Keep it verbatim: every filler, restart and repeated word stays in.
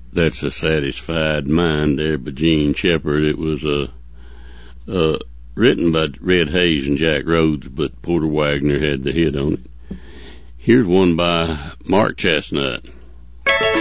That's a Satisfied Mind there by Gene Shepard. It was uh, uh, written by Red Hayes and Jack Rhodes, but Porter Wagner had the hit on it. Here's one by Mark Chestnut.